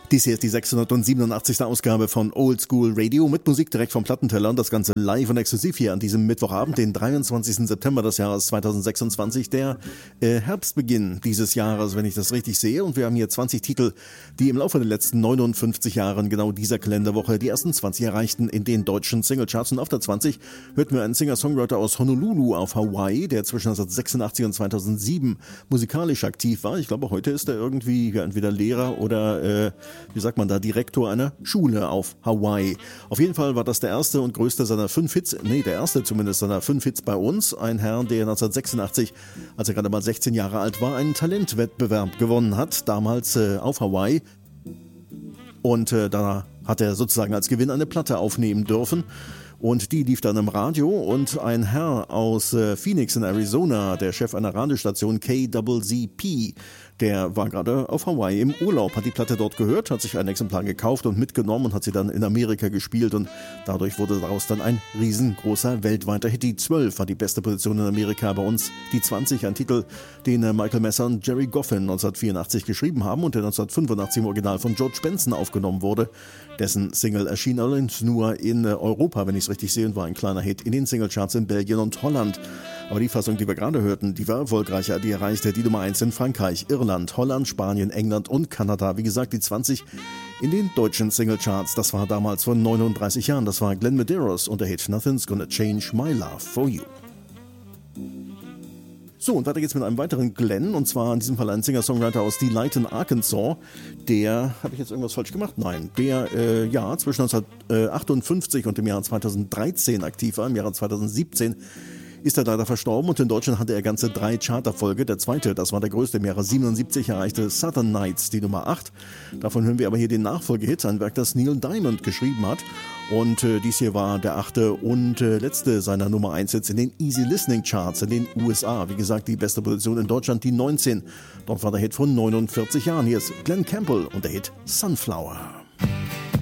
Dies hier ist die 687. Ausgabe von Old School Radio mit Musik direkt vom Plattenteller und das Ganze live und exklusiv hier an diesem Mittwochabend, den 23. September des Jahres 2026, der Herbstbeginn dieses Jahres, wenn ich das richtig sehe. Und wir haben hier 20 Titel, die im Laufe der letzten 59 Jahren genau dieser Kalenderwoche die ersten 20 erreichten in den deutschen Singlecharts. Und auf der 20 hörten wir einen Singer-Songwriter aus Honolulu auf Hawaii, der zwischen 1986 und 2007 musikalisch aktiv war. Ich glaube, heute ist er irgendwie entweder Lehrer oder wie sagt man da, Direktor einer Schule auf Hawaii. Auf jeden Fall war das der erste und größte seiner 5 Hits, der erste zumindest seiner 5 Hits bei uns. Ein Herr, der 1986, als er gerade mal 16 Jahre alt war, einen Talentwettbewerb gewonnen hat, damals auf Hawaii. Und da hat er sozusagen als Gewinn eine Platte aufnehmen dürfen. Und die lief dann im Radio und ein Herr aus Phoenix in Arizona, der Chef einer Radiostation KZZP, der war gerade auf Hawaii im Urlaub, hat die Platte dort gehört, hat sich ein Exemplar gekauft und mitgenommen und hat sie dann in Amerika gespielt und dadurch wurde daraus dann ein riesengroßer weltweiter Hit. Die 12 war die beste Position in Amerika, bei uns die 20, ein Titel, den Michael Messer und Jerry Goffin 1984 geschrieben haben und der 1985 im Original von George Benson aufgenommen wurde. Dessen Single erschien allerdings nur in Europa, wenn ich es richtig sehe, und war ein kleiner Hit in den Singlecharts in Belgien und Holland. Aber die Fassung, die wir gerade hörten, die war erfolgreicher. Die erreichte die Nummer 1 in Frankreich, Irland, Holland, Spanien, England und Kanada. Wie gesagt, die 20 in den deutschen Singlecharts. Das war damals vor 39 Jahren. Das war Glenn Medeiros und der Hit Nothing's Gonna Change My Love For You. So, und weiter geht's mit einem weiteren Glenn, und zwar in diesem Fall ein Singer-Songwriter aus Delighton, Arkansas. Der, habe ich jetzt irgendwas falsch gemacht? Nein, der zwischen 1958 und dem Jahr 2013 aktiv war, im Jahre 2017 ist er leider verstorben und in Deutschland hatte er ganze 3 Charterfolge. Der zweite, das war der größte, im Jahre 77 erreichte Southern Nights die Nummer 8. Davon hören wir aber hier den Nachfolgehit, ein Werk, das Neil Diamond geschrieben hat. Und dies hier war der 8. und letzte seiner Nummer 1 Hits in den Easy Listening Charts in den USA. Wie gesagt, die beste Position in Deutschland, die 19. Dort war der Hit von 49 Jahren. Hier ist Glenn Campbell und der Hit Sunflower.